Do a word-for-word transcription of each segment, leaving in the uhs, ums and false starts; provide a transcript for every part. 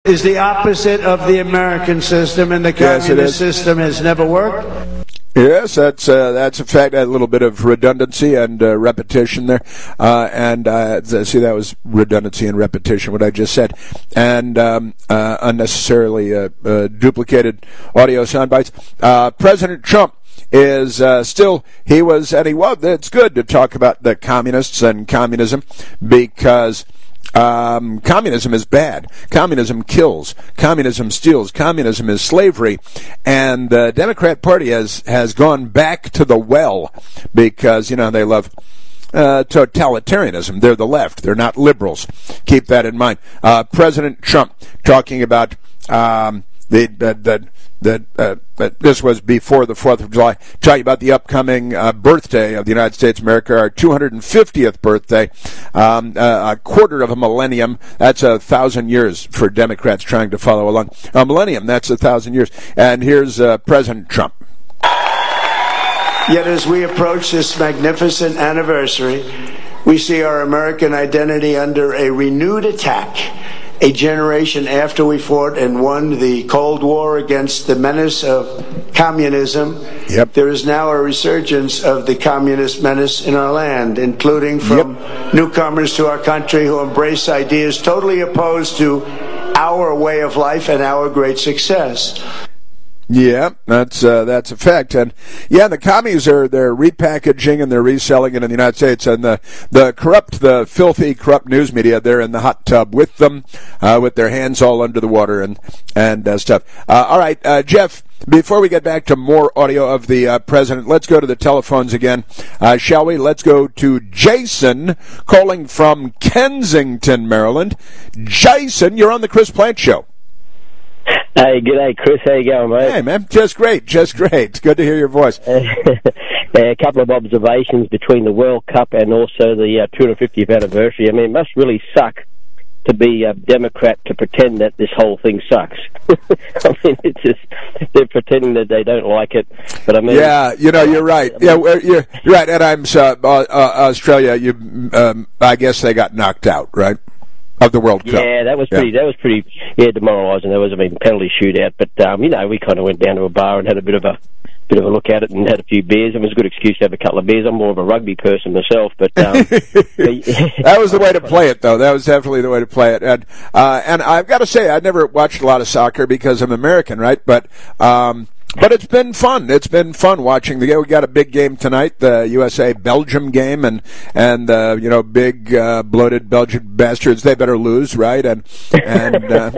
is the opposite of the American system, and the Yes, it communist is. system has never worked? Yes, that's uh, that's a fact. A little bit of redundancy and uh, repetition there, uh, and uh, see that was redundancy and repetition. What I just said, and um, uh, unnecessarily uh, uh, duplicated audio sound bites. Uh, President Trump is uh, still he was and he was. It's good to talk about the communists and communism because. Um, communism is bad. Communism kills. Communism steals. Communism is slavery. And the Democrat Party has, has gone back to the well because, you know, they love uh, totalitarianism. They're the left. They're not liberals. Keep that in mind. Uh, President Trump talking about um, the, the, the that uh, that this was before the fourth of July, talking about the upcoming uh, birthday of the United States of America, our two hundred fiftieth birthday, um, uh, a quarter of a millennium. That's a thousand years for Democrats trying to follow along. A millennium, that's a thousand years. And here's uh, President Trump. Yet as we approach this magnificent anniversary, we see our American identity under a renewed attack. A generation after we fought and won the Cold War against the menace of communism, yep. there is now a resurgence of the communist menace in our land, including from yep. newcomers to our country who embrace ideas totally opposed to our way of life and our great success. Yeah, that's uh, that's a fact, and yeah, the commies are they're repackaging and they're reselling it in the United States, and the the corrupt, the filthy, corrupt news media, they're in the hot tub with them, uh, with their hands all under the water and and uh, stuff. Uh, all right, uh, Jeff. Before we get back to more audio of the uh, president, let's go to the telephones again, uh, shall we? Let's go to Jason calling from Kensington, Maryland. Jason, you're on the Chris Plante Show. Hey, g'day, Chris. How you going, mate? Hey, man. Just great. Just great. Good to hear your voice. A couple of observations between the World Cup and also the uh, two hundred fiftieth anniversary. I mean, it must really suck to be a Democrat to pretend that this whole thing sucks. I mean, it's just, they're pretending that they don't like it. But I mean, yeah, you know, you're right. Yeah, you're, you're right. And I'm uh, uh, Australia. You, um, I guess they got knocked out, right? Of the World Cup. Yeah, that was pretty. Yeah. That was pretty. Yeah, demoralising. There was, I mean, penalty shootout. But um, you know, we kind of went down to a bar and had a bit of a bit of a look at it and had a few beers. It was a good excuse to have a couple of beers. I'm more of a rugby person myself, but um, that was the way to play it, though. That was definitely the way to play it. And uh, and I've got to say, I never watched a lot of soccer because I'm American, right? But. Um, But it's been fun. It's been fun watching the game. We got a big game tonight, the U S A Belgium game, and and uh, you know, big uh, bloated Belgian bastards. They better lose, right? And and uh,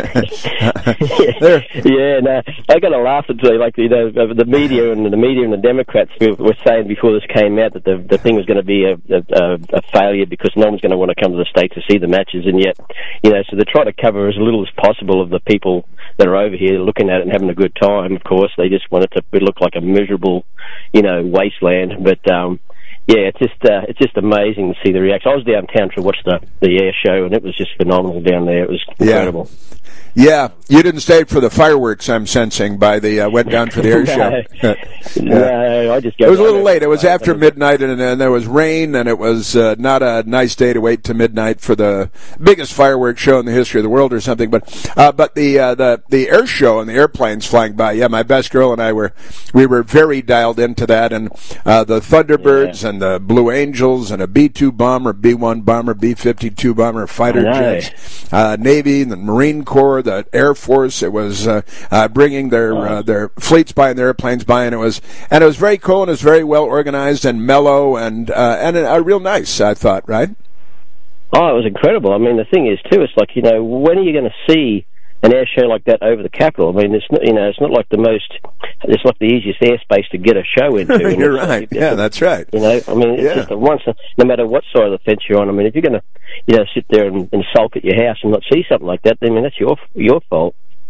yeah, no, I got to laugh at the, like you know the media and the media and the Democrats were saying before this came out that the the thing was going to be a, a, a failure because no one's going to want to come to the States to see the matches, and yet you know so they try to cover as little as possible of the people that are over here looking at it and having a good time. Of course, they just want it to look like a miserable, you know, wasteland. But um, yeah, it's just uh, it's just amazing to see the reaction. I was downtown to watch the the air show, and it was just phenomenal down there. It was incredible. Yeah. Yeah, you didn't stay for the fireworks, I'm sensing, by the, uh, went down for the air no, show. no, I just go It was a little late. It was after midnight, and, and there was rain, and it was uh, not a nice day to wait to midnight for the biggest fireworks show in the history of the world or something. But uh, but the uh, the the air show and the airplanes flying by, yeah, my best girl and I were, we were very dialed into that, and uh, the Thunderbirds yeah. and the Blue Angels and a B two bomber, B one bomber, B fifty-two bomber, fighter jets, uh, Navy, the Marine Corps, the Air Force. It was uh, uh, bringing their uh, their fleets by and their airplanes by, and it was and it was very cool and it was very well organized and mellow and uh, and uh, real nice. I thought, right? Oh, it was incredible. I mean, the thing is too, it's like you know, when are you going to see an air show like that over the Capitol? I mean, it's not, you know, it's not like the most, it's like the easiest airspace to get a show into. You're right. Like, yeah, that's right. You know, I mean, it's yeah. just a once, no matter what side of the fence you're on. I mean, if you're going to, you know, sit there and, and sulk at your house and not see something like that, then I mean, that's your your fault.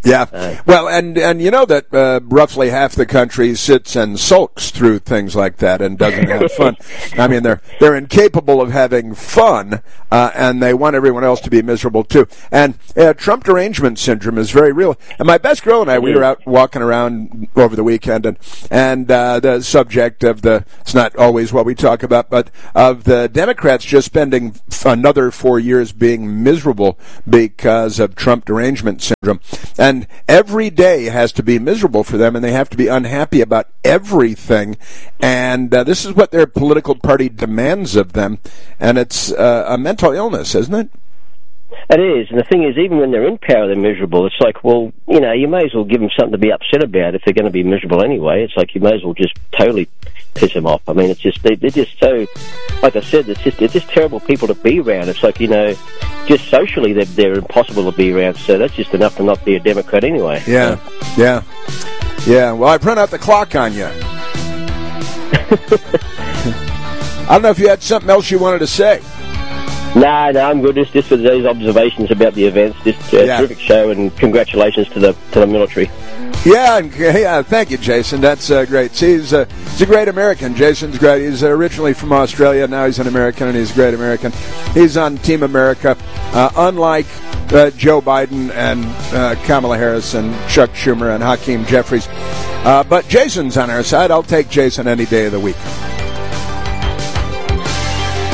Yeah. Uh, well, and, and you know that uh, roughly half the country sits and sulks through things like that and doesn't have fun. I mean, they're they're incapable of having fun, uh, and they want everyone else to be miserable too. And uh, Trump derangement syndrome is very real. And my best girl and I, we were out walking around over the weekend, and and uh, the subject of the, it's not always what we talk about, but of the Democrats just spending another four years being miserable because of Trump derangement syndrome. And every day has to be miserable for them, and they have to be unhappy about everything. And uh, this is what their political party demands of them. And it's uh, a mental illness, isn't it? It is, and the thing is, even when they're in power, they're miserable. It's like, well, you know, you may as well give them something to be upset about if they're going to be miserable anyway. It's like you may as well just totally piss them off. I mean, it's just, they, they're just so, like I said, it's just, they're just terrible people to be around. It's like, you know, just socially they're, they're impossible to be around, so that's just enough to not be a Democrat anyway. Yeah, so. yeah, yeah. Well, I've run out the clock on you. I don't know if you had something else you wanted to say. No, no, I'm good. Just, just for those observations about the events. Just a yeah. terrific show, and congratulations to the to the military. Yeah, yeah. Thank you, Jason. That's uh, great. See, he's, uh, he's a great American. Jason's great. He's originally from Australia. Now he's an American, and he's a great American. He's on Team America. Uh, unlike uh, Joe Biden and uh, Kamala Harris and Chuck Schumer and Hakeem Jeffries. Uh, but Jason's on our side. I'll take Jason any day of the week.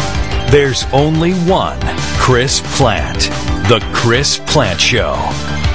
There's only one Chris Plante. The Chris Plante Show.